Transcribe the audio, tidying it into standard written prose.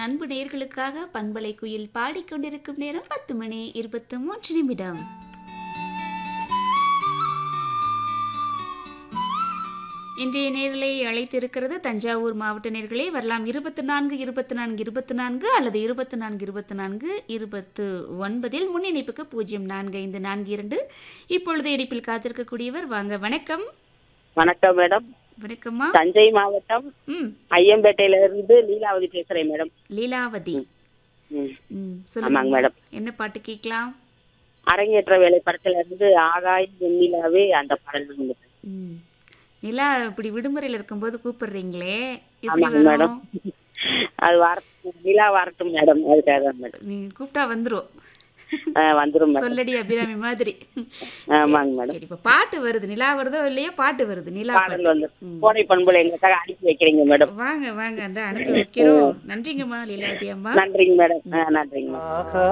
அன்பு நேயர்களுக்காக பண்பலை குயில் பாடிக்கொண்டிருக்கும் நேரம் 10:23. இன்றைய நேர்களை அழைத்திருக்கிறது தஞ்சாவூர் மாவட்ட நேர்களே. வரலாம் 24 அல்லது 24 முன்னிணைப்புக்கு 045442. இப்பொழுது இணைப்பில் காத்திருக்கக்கூடியவர். வாங்க, வணக்கம். வணக்கம் மேடம். வணக்கம்மா. தஞ்சை மாவட்டம் ஐயம்பேட்டையில இருந்து லீலாவதி பேசுறேன் மேடம். லீலாவதி. ஆமாங்க மேடம். என்ன பாட்டு கேட்கலாம்? அரங்கேற்ற வேலை படத்துல இருந்து ஆகாய வெண்ணிலாவே அந்த பாடல். நிலா இப்படி விடுமுறையில இருக்கும்போது கூப்பிடுறீங்களே, ஆமாங்க மேடம். அது நிலா வரட்டும் மேடம், அதுக்காக மேடம். நீங்க கூப்பிட்டா வந்துரும். வந்துரும் மேடம். சொல்லடி அபிராமி மாதிரி. ஆமாங்க மேடம். சரி, இப்ப பாட்டு வருது. நிலா வருதோ இல்லையோ பாட்டு வருது. நிலா பாடல் வந்து கோடை பண்புல எங்களுக்காக அனுப்பி வைக்கிறீங்க மேடம். வாங்க வாங்க, அந்த அனுப்பி வைக்கிறோம். நன்றிங்கம்மா லீலாவதி அம்மா. நன்றிங்க மேடம். நன்றிங்க மேடம்.